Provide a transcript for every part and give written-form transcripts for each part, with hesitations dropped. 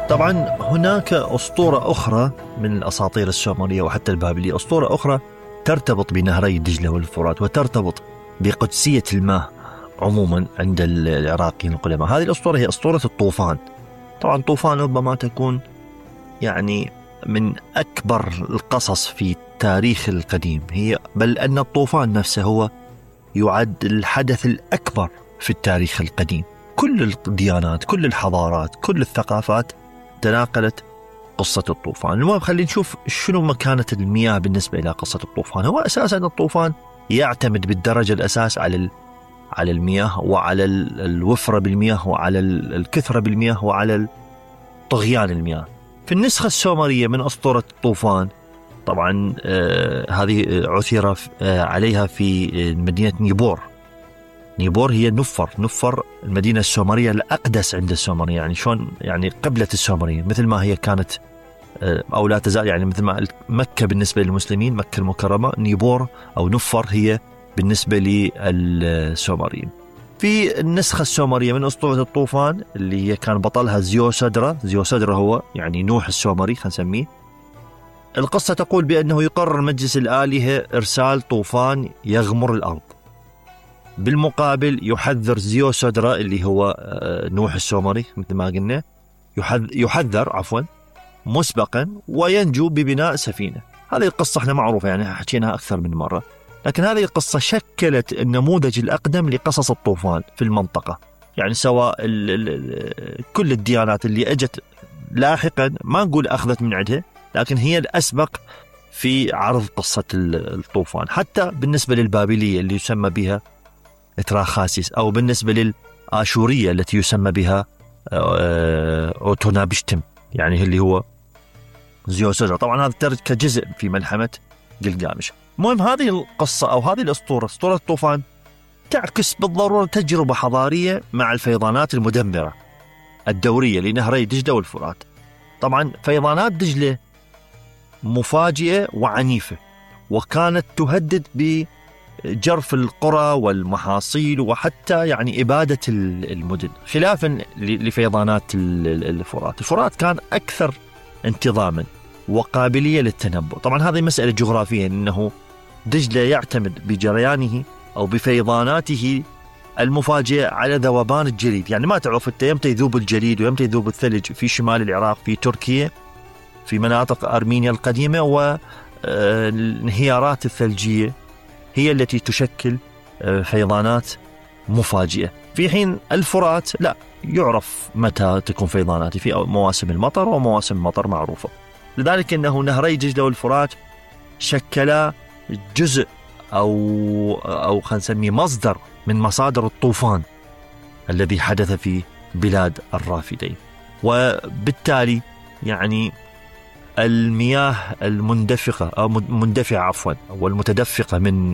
طبعا هناك أسطورة أخرى من الأساطير السومرية وحتى البابلية، أسطورة أخرى ترتبط بنهري دجلة والفرات وترتبط بقدسية الماء عموما عند العراقيين القدماء. هذه الأسطورة هي أسطورة الطوفان. طبعا الطوفان ربما تكون يعني من أكبر القصص في التاريخ القديم، بل أن الطوفان نفسه هو يعد الحدث الأكبر في التاريخ القديم. كل الديانات، كل الحضارات، كل الثقافات تناقلت قصة الطوفان. المهم خلينا نشوف شنو مكانة المياه بالنسبة إلى قصة الطوفان. هو أساسا الطوفان يعتمد بالدرجة الأساس على المياه وعلى الوفرة بالمياه وعلى الكثرة بالمياه وعلى طغيان المياه. في النسخة السومرية من أسطورة الطوفان طبعا هذه عثر عليها في مدينة نيبور. نيبور هي نفر المدينة السومرية الأقدس عند السومرية، يعني شلون يعني قبلة السومرية مثل ما هي كانت أو لا تزال، يعني مثل ما مكة بالنسبة للمسلمين مكة المكرمة، نيبور أو نفر هي بالنسبة للسومريين. في النسخة السومرية من أسطورة الطوفان اللي هي كان بطلها زيوسدرا هو يعني نوح السومري خلينا نسميه. القصة تقول بأنه يقرر مجلس الآلهة إرسال طوفان يغمر الأرض. بالمقابل يحذر زيوسدرا اللي هو نوح السومري مثل ما قلنا، يحذر مسبقا وينجو ببناء سفينة. هذه القصة احنا معروفة يعني حكيناها أكثر من مرة، لكن هذه القصة شكلت النموذج الأقدم لقصص الطوفان في المنطقة. يعني سواء كل الديانات اللي أجت لاحقا ما نقول أخذت من عندها، لكن هي الأسبق في عرض قصة الطوفان. حتى بالنسبة للبابلية اللي يسمى بها إتراخاسيس، أو بالنسبة للآشورية التي يسمى بها أوتونابشتم يعني اللي هو زيوسدرا. طبعا هذا ترد كجزء في ملحمة جلجامش. المهم هذه القصة أو هذه الأسطورة، أسطورة الطوفان، تعكس بالضرورة تجربة حضارية مع الفيضانات المدمرة الدورية لنهري دجلة والفرات. طبعا فيضانات دجلة مفاجئة وعنيفة، وكانت تهدد بجرف القرى والمحاصيل وحتى يعني إبادة المدن، خلافا لفيضانات الفرات. الفرات كان أكثر انتظاما وقابلية للتنبؤ. طبعا هذه مسألة جغرافية، إنه دجلة يعتمد بجريانه أو بفيضاناته المفاجئة على ذوبان الجليد. يعني ما تعرف أنت يمتى يذوب الجليد ويمتى يذوب الثلج في شمال العراق، في تركيا، في مناطق أرمينيا القديمة، والانهيارات الثلجية هي التي تشكل فيضانات مفاجئة. في حين الفرات لا يعرف متى تكون فيضانات، في مواسم المطر ومواسم المطر معروفة. لذلك أنه نهري دجلة والفرات شكلا جزء أو خلينا نسميه مصدر من مصادر الطوفان الذي حدث في بلاد الرافدين. وبالتالي يعني المياه المندفقة أو مندفعة والمتدفقة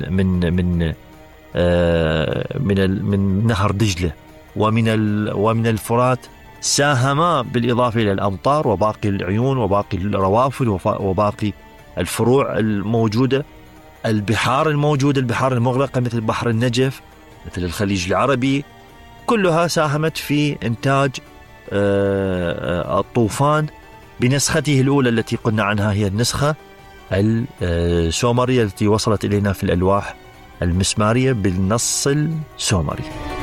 من نهر دجلة ومن الفرات ساهما بالإضافة إلى الأمطار وباقي العيون وباقي الروافد وباقي الفروع الموجودة، البحار الموجودة، البحار المغلقة مثل بحر النجف، مثل الخليج العربي، كلها ساهمت في إنتاج الطوفان بنسخته الأولى التي قلنا عنها، هي النسخة السومرية التي وصلت إلينا في الألواح المسمارية بالنص السومري.